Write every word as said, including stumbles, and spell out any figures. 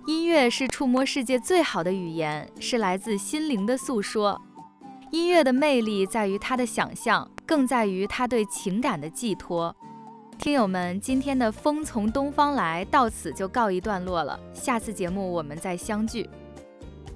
音乐是触摸世界最好的语言，是来自心灵的诉说。音乐的魅力在于它的想象，更在于它对情感的寄托。听友们，今天的风从东方来到此就告一段落了，下次节目我们再相聚。